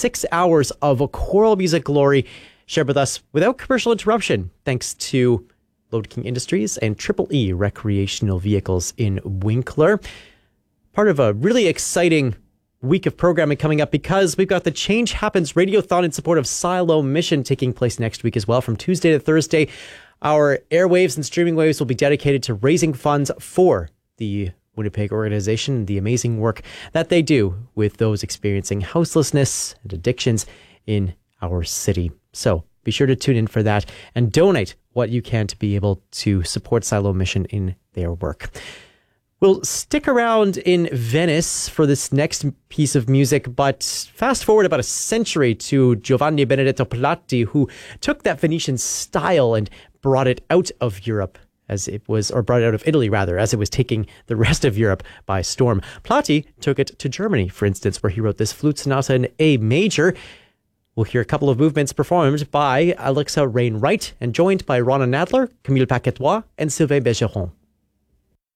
6 hours of choral music glory shared with us without commercial interruption, thanks to Lode King Industries and Triple E Recreational Vehicles in Winkler. Part of a really exciting week of programming coming up because we've got the Change Happens Radiothon in support of Silo Mission taking place next week as well from Tuesday to Thursday. Our airwaves and streaming waves will be dedicated to raising funds for the Winnipeg organization and the amazing work that they do with those experiencing houselessness and addictions in our city. So be sure to tune in for that and donate what you can to be able to support Silo Mission in their work. We'll stick around in Venice for this next piece of music, but fast forward about a century to Giovanni Benedetto Platti, who took that Venetian style and brought it out of Europe as it was, or brought it out of Italy rather, as it was taking the rest of Europe by storm. Platti took it to Germany, for instance, where he wrote this flute sonata in A major. We'll hear a couple of movements performed by Alexa Rain-Wright and joined by Ronna Nadler, Camille Paquetois, and Sylvain Bergeron.